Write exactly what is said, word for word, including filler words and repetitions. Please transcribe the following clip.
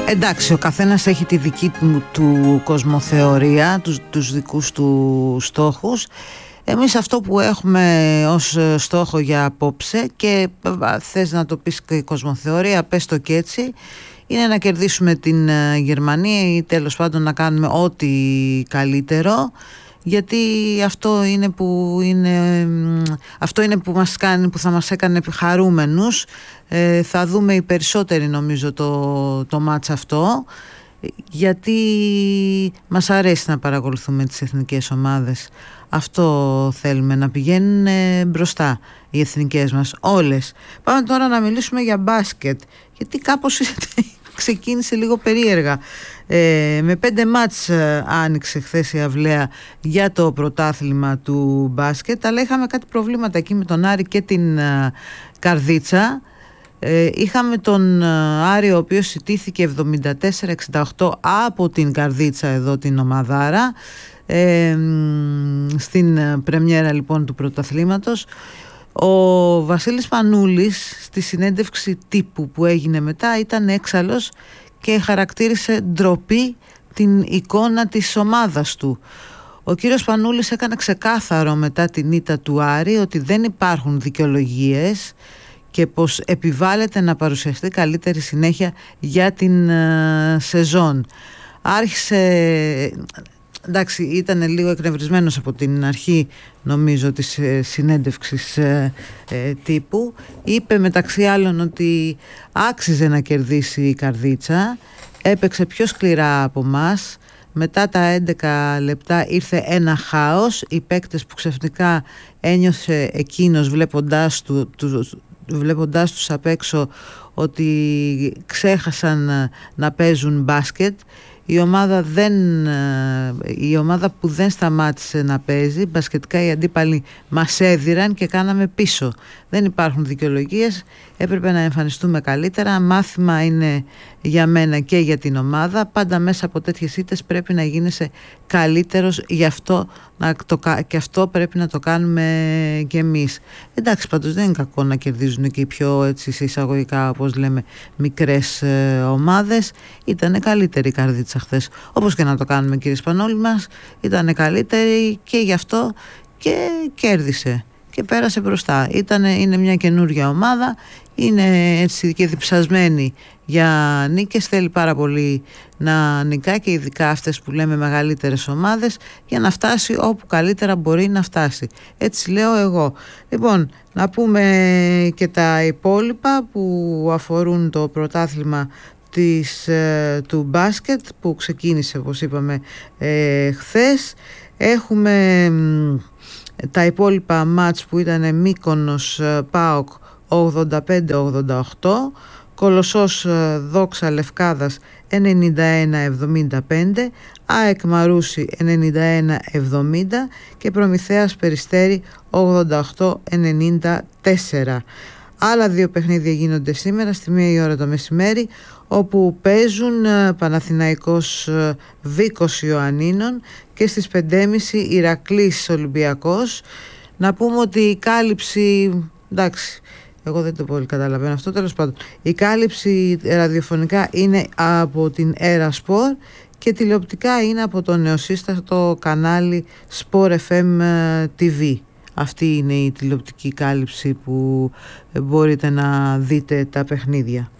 Εντάξει, ο καθένας έχει τη δική του, του κοσμοθεωρία, τους, τους δικούς του στόχους. Εμείς αυτό που έχουμε ως στόχο για απόψε, και θες να το πεις και κοσμοθεωρία, πες το και έτσι, είναι να κερδίσουμε την Γερμανία ή τέλος πάντων να κάνουμε ό,τι καλύτερο, γιατί αυτό είναι που, είναι, αυτό είναι που, μας κάνει, που θα μας έκανε χαρούμενους. Ε, θα δούμε οι περισσότεροι νομίζω το, το μάτς αυτό, γιατί μας αρέσει να παρακολουθούμε τις εθνικές ομάδες. Αυτό θέλουμε, να πηγαίνουν μπροστά οι εθνικές μας όλες. Πάμε τώρα να μιλήσουμε για μπάσκετ, γιατί κάπως ξεκίνησε λίγο περίεργα. Ε, με πέντε μάτς άνοιξε χθες η αυλαία για το πρωτάθλημα του μπάσκετ, αλλά είχαμε κάτι προβλήματα εκεί με τον Άρη και την uh, Καρδίτσα. Ε, είχαμε τον Άρη, ο οποίος ιτήθηκε εβδομήντα τέσσερα εξήντα οκτώ από την Καρδίτσα, εδώ την ομαδάρα, ε, στην πρεμιέρα λοιπόν του πρωταθλήματος. Ο Βασίλης Πανούλης στη συνέντευξη τύπου που έγινε μετά ήταν έξαλλος και χαρακτήρισε ντροπή την εικόνα της ομάδας του. Ο κύριος Πανούλης έκανε ξεκάθαρο μετά την ήττα του Άρη ότι δεν υπάρχουν δικαιολογίες και πως επιβάλλεται να παρουσιαστεί καλύτερη συνέχεια για την uh, σεζόν. Άρχισε, εντάξει, ήταν λίγο εκνευρισμένος από την αρχή νομίζω της ε, συνέντευξης ε, ε, τύπου. Είπε μεταξύ άλλων ότι άξιζε να κερδίσει η Καρδίτσα, έπαιξε πιο σκληρά από μας. Μετά τα έντεκα λεπτά ήρθε ένα χάος. Οι παίκτες που ξαφνικά ένιωθε εκείνος βλέποντάς του, του βλέποντάς τους απ' έξω ότι ξέχασαν να παίζουν μπάσκετ. Η ομάδα, δεν, η ομάδα που δεν σταμάτησε να παίζει μπασκετικά, οι αντίπαλοι μας έδιραν και κάναμε πίσω. Δεν υπάρχουν δικαιολογίες, έπρεπε να εμφανιστούμε καλύτερα. Μάθημα είναι για μένα και για την ομάδα. Πάντα μέσα από τέτοιες ήττες πρέπει να γίνεσαι καλύτερος, γι' αυτό να το, και αυτό πρέπει να το κάνουμε και εμείς. Εντάξει, πάντως δεν είναι κακό να κερδίζουν και οι πιο, έτσι, σε εισαγωγικά, όπως λέμε, μικρές ε, ομάδες. Ήτανε καλύτερη η Καρδίτσα χθες. Όπως και να το κάνουμε, κύριε Σπανόλη μας, ήτανε καλύτερη και γι' αυτό και κέρδισε και πέρασε μπροστά. Ήτανε, είναι μια καινούργια ομάδα, είναι έτσι και διψασμένη για νίκες, θέλει πάρα πολύ να νικά και ειδικά αυτές που λέμε μεγαλύτερες ομάδες, για να φτάσει όπου καλύτερα μπορεί να φτάσει. Έτσι λέω εγώ. Λοιπόν, να πούμε και τα υπόλοιπα που αφορούν το πρωτάθλημα της, ε, του μπάσκετ που ξεκίνησε, όπως είπαμε, ε, χθες. Έχουμε ε, τα υπόλοιπα μάτς που ήταν Μύκονος ΠΑΟΚ ογδόντα πέντε ογδόντα οκτώ, Κολοσσός Δόξα Λευκάδας ενενήντα ένα εβδομήντα πέντε, ΑΕΚ Μαρούσι ενενήντα ένα εβδομήντα και Προμηθέας Περιστέρι ογδόντα οκτώ ενενήντα τέσσερα. Άλλα δύο παιχνίδια γίνονται σήμερα στη μία η ώρα το μεσημέρι, όπου παίζουν Παναθηναϊκός Βίκος Ιωαννίνων και στις πέντε και μισή Ηρακλής Ολυμπιακός. Να πούμε ότι η κάλυψη, εντάξει, εγώ δεν το πολύ καταλαβαίνω αυτό, τέλος πάντων, η κάλυψη ραδιοφωνικά είναι από την Έρα Σπορ και τηλεοπτικά είναι από το νεοσύστατο κανάλι Sport εφ εμ τι βι. Αυτή είναι η τηλεοπτική κάλυψη που μπορείτε να δείτε τα παιχνίδια.